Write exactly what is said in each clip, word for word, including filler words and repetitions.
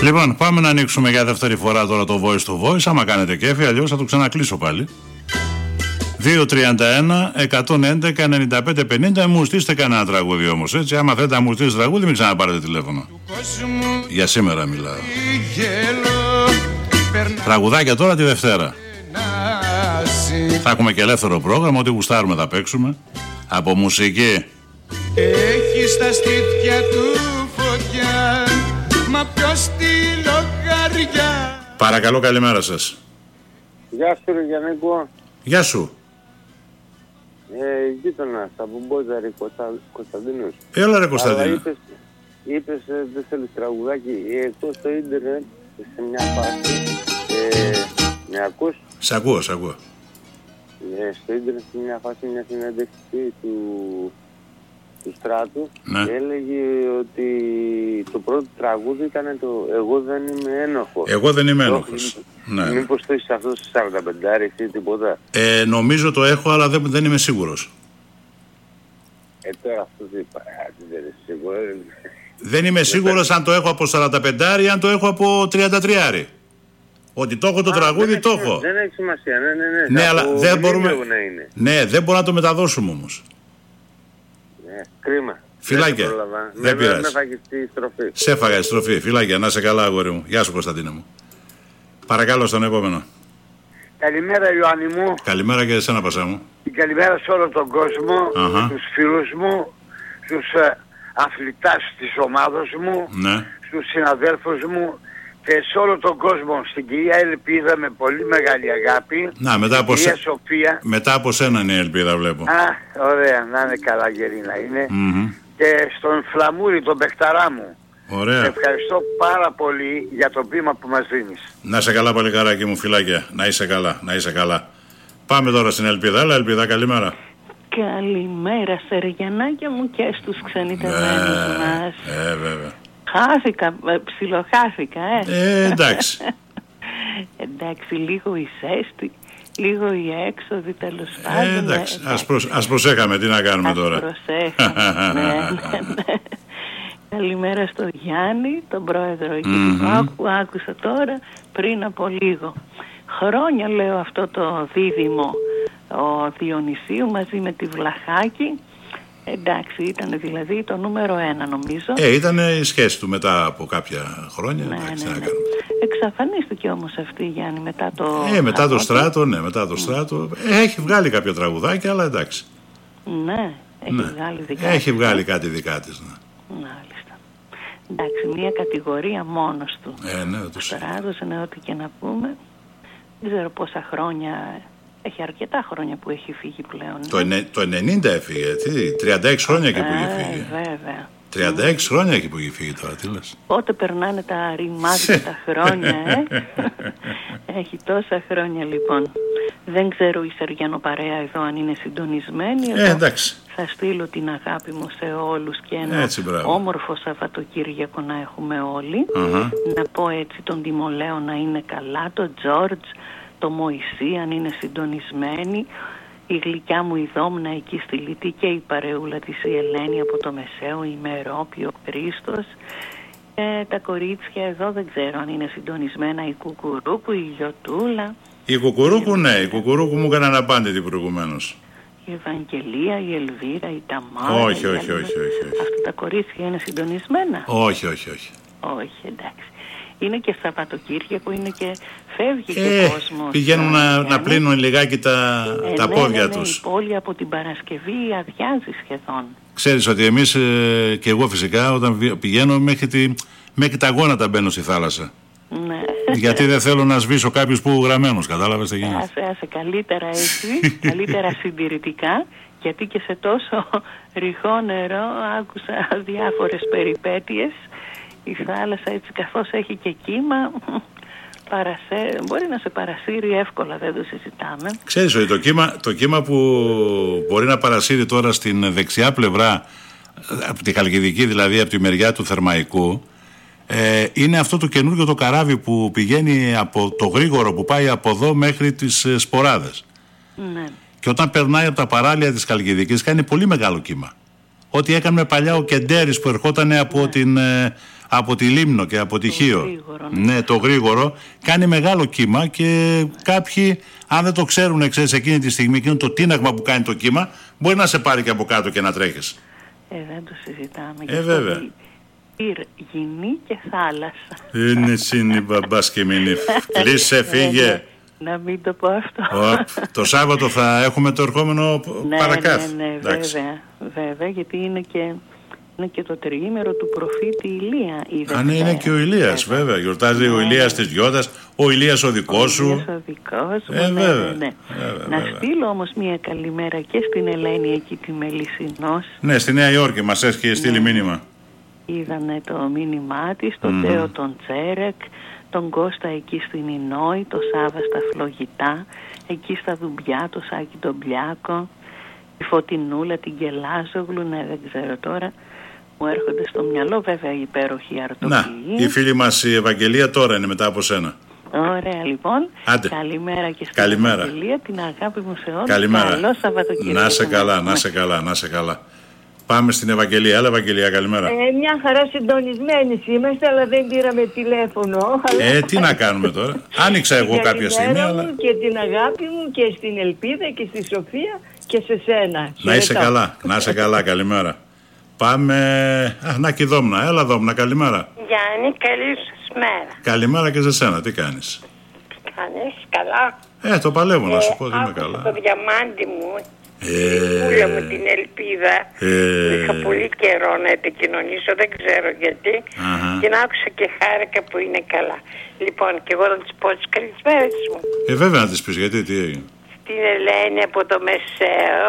Λοιπόν, πάμε να ανοίξουμε για δεύτερη φορά τώρα το voice to voice. Άμα κάνετε κέφι, αλλιώς θα το ξανακλείσω πάλι. δύο τριάντα ένα εκατόν έντεκα ενενήντα πέντε πενήντα. Μου στήστε κανένα τραγούδι όμως, έτσι. Άμα θέλετε να μου στήσετε τραγούδι, μην ξαναπάρετε τηλέφωνο. Για σήμερα μιλάω. Τραγουδάκια τώρα τη Δευτέρα. Θα έχουμε και ελεύθερο πρόγραμμα, ό,τι γουστάρουμε θα παίξουμε. Από μουσική. Έχει στα στήθια του φωτιά, μα ποιος τη λογαριά. Παρακαλώ, καλημέρα σας. Γεια σου ρε Γιαννίκο. Γεια σου. Ε, γείτονας από Μπόζαρη, Κωνσταντίνος. Έλα ρε Κωνσταντίνο. είπες, είπες ε, δεν θέλεις τραγουδάκι. Ε, εκτός στο ίντερνετ, σε μια φάση, ε, με ακούς? Σ' ακούω, σ' ακούω. Ε, στο ίντερνετ, σε μια φάση, μια συνέντευξη του, του Στράτου, ναι. Και έλεγε ότι το πρώτο τραγούδι ήταν το «Εγώ δεν είμαι ένοχος». Εγώ δεν είμαι ένοχος. Ναι. Μήπως το έχεις αυτό στο σαράντα πέντε ή τίποτα? Ε, νομίζω το έχω, αλλά δεν, δεν είμαι σίγουρος. Ε, τώρα αυτό δεν είπα, δεν είμαι σίγουρος. Δεν είμαι σίγουρος αν το έχω από σαράντα πέντε ή αν το έχω από τριάντα τρία. Ότι το έχω το Α, τραγούδι, το έχω. Δεν έχει σημασία, ναι, ναι, ναι. Ναι, αλλά δεν μπορούμε. Να είναι. Ναι, δεν μπορώ να το μεταδώσουμε όμως. Ναι, κρίμα. Φιλάκια. Δεν, δεν πειράζει. Με έφαγες τη στροφή. Σε έφαγα τη στροφή. Φιλάκια, να είσαι καλά, αγόρι μου. Γεια σου, Κωνσταντίνε μου. Παρακαλώ, στον επόμενο. Καλημέρα, Ιωάννη μου. Καλημέρα και εσένα, Πασά μου. Καλημέρα σε όλο τον κόσμο, uh-huh. στους φίλους μου, στους ε, αθλητάς της ομάδος μου, ναι. στους συναδέλφους μου και σε όλο τον κόσμο. Στην κυρία Ελπίδα με πολύ μεγάλη αγάπη. Να, μετά από, κυρία σε... Σοφία. μετά από σένα είναι η Ελπίδα, βλέπω. Α, ωραία, να είναι καλά γερή να είναι. Mm-hmm. Και στον Φλαμούρη, τον παιχταρά μου. Ωραία. Σε ευχαριστώ πάρα πολύ για το βήμα που μας δίνεις. Να είσαι καλά, παλικάράκι μου, φιλάκια. Να είσαι καλά, να είσαι καλά. Πάμε τώρα στην Ελπίδα. Έλα, Ελπίδα, καλημέρα. Καλημέρα, Σεργιανάκια μου, και στους ξενιτεμένους ε, μας. Ε, βέβαια. Χάθηκα, ψιλοχάθηκα, ε. Ε, εντάξει. Εντάξει, λίγο η ζέστη, λίγο η έξοδη, τέλος πάντων. Ε, εντάξει, ας, προσ, ας προσέχαμε, τι να κάνουμε ας τώρα. Προσέχαμε, ναι, ναι, ναι. Καλημέρα στο Γιάννη, τον πρόεδρο εκεί mm-hmm. που άκουσα τώρα πριν από λίγο. Χρόνια λέω αυτό το δίδυμο, ο Διονυσίου μαζί με τη Βλαχάκη. Εντάξει, ήταν δηλαδή το νούμερο ένα νομίζω. Ε, ήταν η σχέση του μετά από κάποια χρόνια. Ναι, εντάξει, ναι, να ναι. Εξαφανίστηκε όμως αυτή, Γιάννη, μετά το... Ε, μετά το Στράτο, ναι, μετά το Στράτο. Ε, έχει βγάλει κάποιο τραγουδάκι, αλλά εντάξει. Ναι, έχει ναι. βγάλει δικά Έχει της, βγάλει ναι. κάτι δικά της, ναι. Μάλιστα. Εντάξει, μια κατηγορία μόνος του. Ε, ναι, το Στράτος είναι ό,τι και να πούμε. Δεν ξέρω πόσα χρόνια... Έχει αρκετά χρόνια που έχει φύγει πλέον. Το, ενε, το ενενήντα έφυγε, τι, τριάντα έξι χρόνια εκεί που έχει φύγει. Βέβαια. τριάντα έξι χρόνια εκεί που έχει φύγει τώρα, τι λες. Πότε περνάνε τα ρημάδια τα χρόνια, ε. Έχει τόσα χρόνια λοιπόν. Δεν ξέρω η Σεργιανοπαρέα εδώ αν είναι συντονισμένη. Ε, εντάξει. Θα στείλω την αγάπη μου σε όλους και ένα έτσι, όμορφο Σαββατοκύριακο να έχουμε όλοι. Uh-huh. Να πω έτσι τον Τιμολέο να είναι καλά, τον Τζόρτζ, το Μωυσή αν είναι συντονισμένοι, η γλυκιά μου η Δόμνα εκεί στη Λυτή και η παρεούλα της η Ελένη από το Μεσαίο, η Μερόπη, ο Χρήστος, ε, τα κορίτσια εδώ δεν ξέρω αν είναι συντονισμένα, η Κουκουρούκου, η Λιωτούλα. Η Κουκουρούκου, ναι, η Κουκουρούκου μου έκανε αναπάντητη προηγουμένως. Η Ευαγγελία, η Ελβίρα, η Ταμάρα. Όχι, όχι, όχι, όχι, όχι. Αυτά τα κορίτσια είναι συντονισμένα. Όχι, όχι, όχι. Όχι, εντάξει. Είναι και Σαββατοκύριακο, είναι και φεύγει ε, και κόσμος. Πηγαίνουν να, να πλύνουν λιγάκι τα, ε, τα ναι, πόδια ναι, ναι, τους. Η πόλη από την Παρασκευή αδειάζει σχεδόν. Ξέρεις ότι εμείς ε, και εγώ φυσικά όταν πηγαίνω μέχρι, τη, μέχρι τα γόνατα μπαίνω στη θάλασσα. Ναι. Γιατί δεν θέλω να σβήσω κάποιους που γραμμένους, κατάλαβες τι γίνεται. Άσε, άσε, καλύτερα έτσι, καλύτερα συντηρητικά, γιατί και σε τόσο ρηχό νερό άκουσα διάφορες περιπέτειες. Η θάλασσα έτσι καθώς έχει και κύμα, παρασέ... μπορεί να σε παρασύρει εύκολα, δεν το συζητάμε. Ξέρεις ότι το κύμα, το κύμα που μπορεί να παρασύρει τώρα στην δεξιά πλευρά, από τη Χαλκιδική δηλαδή, από τη μεριά του Θερμαϊκού, ε, είναι αυτό το καινούργιο το καράβι που πηγαίνει από το γρήγορο που πάει από εδώ μέχρι τις ε, Σποράδες. Ναι. Και όταν περνάει από τα παράλια της Χαλκιδικής κάνει πολύ μεγάλο κύμα. Ό,τι έκανε παλιά ο Κεντέρης που ερχόταν από, ναι. την, από τη Λίμνο και από τη Χίο. Γρήγορο, ναι. ναι, το γρήγορο κάνει μεγάλο κύμα και κάποιοι, αν δεν το ξέρουν, ξέρεις, εκείνη τη στιγμή, εκείνο το τίναγμα που κάνει το κύμα, μπορεί να σε πάρει και από κάτω και να τρέχεις. Ε, δεν το συζητάμε. Ε, βέβαια. Πυρ, γυνή και θάλασσα. Είναι σύνη μπαμπάς και μηνύφ. Κλείσε, φύγε. Να μην το πω αυτό. Ο, το Σάββατο θα έχουμε το ερχόμενο ναι, παρακάθ. Ναι, ναι, βέβαια, βέβαια, γιατί είναι και, είναι και το τριήμερο του προφήτη Ηλία. Αν ναι, είναι και ο Ηλίας, βέβαια. βέβαια. Γιορτάζει ναι, ο Ηλίας της Γιώτας, ο Ηλίας ο δικός σου. Ο Ηλίας ο δικός μου, ε, ναι, βέβαια, ναι, ναι. βέβαια, Να βέβαια. στείλω όμως μια καλημέρα και στην Ελένη εκεί τη Μελισσινός. Ναι, στη Νέα Υόρκη μας έχει στείλει ναι. μήνυμα. Είδανε το μήνυμά της, τον mm. Τέο τον Τσέρεκ, τον Κώστα εκεί στην Ινόη, το Σάβα στα Φλογητά, εκεί στα Δουμπιά, το Σάκη τον Μπλιάκο, τη Φωτεινούλα, την Κελάζογλου, ναι δεν ξέρω τώρα, μου έρχονται στο μυαλό βέβαια οι υπέροχοι αρτοποιοί. Να, η φίλη μας η Ευαγγελία τώρα είναι μετά από σένα. Ωραία λοιπόν, Άντε. Καλημέρα και στην Καλημέρα. Ευαγγελία, την αγάπη μου σε όλους. Καλημέρα. Καλό Σαββατοκύριακο. Να σε καλά, να σε καλά, να σε καλά. Πάμε στην Ευαγγελία. Έλα, Ευαγγελία, καλημέρα. Ε, μια χαρά συντονισμένοι είμαστε, αλλά δεν πήραμε τηλέφωνο. Ε, τι να κάνουμε τώρα. Άνοιξα εγώ κάποια στιγμή. Αλλά... μου και την αγάπη μου και στην Ελπίδα και στη Σοφία και σε σένα. Να είσαι καλά, να είσαι καλά, καλημέρα. Πάμε. Α, να και η Δόμνα. Έλα, Δόμνα, καλημέρα. Γιάννη, καλή σας μέρα. Καλημέρα και σε σένα, τι κάνεις? Κάνεις καλά? Ε, το παλεύω να σου πω, δεν είμαι άκουσα καλά. Το διαμάντι μου. Ε, Την πουλα μου την Ελπίδα. ε, Είχα πολύ καιρό να επικοινωνήσω, δεν ξέρω γιατί. Αχα. Την άκουσα και χάρηκα που είναι καλά. Λοιπόν, και εγώ να της πω τις καλησπέρες μου. Ε, βέβαια να της πεις, γιατί, τι έγινε? Στην Ελένη από το Μεσαίο,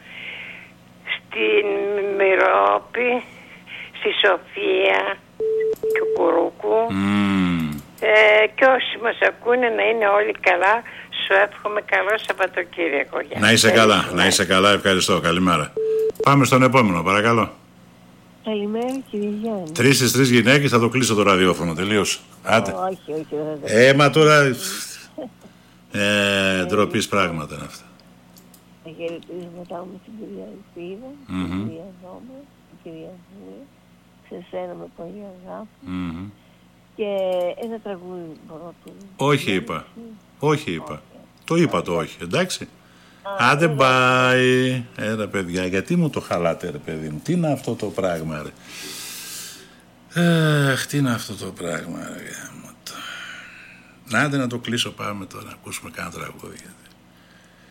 στην Μυρόπη, στη Σοφία του Κουρούκου. Mm. Ε, και όσοι μας ακούνε να είναι όλοι καλά. Σου εύχομαι καλό Σαββατοκύριακο. Να είσαι καλά, να είσαι καλά, ευχαριστώ, καλημέρα. Πάμε στον επόμενο, παρακαλώ. Καλημέρα κύριε Γιάννη. Τρεις στις τρεις γυναίκες, θα το κλείσω το ραδιόφωνο, τελείωσε. Άντε. Όχι, όχι, όχι. Ε, μα τώρα... Ε, ντροπής πράγματα είναι αυτά. Θα χαιρετίσματά μου στην κυρία Ελπίδα, την κυρία Δόμα, την κυρία Βούλη, σε σένα με πολύ αγάπη. Και ένα τραγούδι μπορώ του... Όχι είπα. Όχι είπα. Το είπα το όχι, εντάξει. Άντε μπάι. Ε, ρε παιδιά, γιατί μου το χαλάτε ρε παιδί μου? Τι είναι αυτό το πράγμα ρε? Αχ, τι είναι αυτό το πράγμα ρε? Άντε να το κλείσω, πάμε τώρα να ακούσουμε κάνα τραγούδι.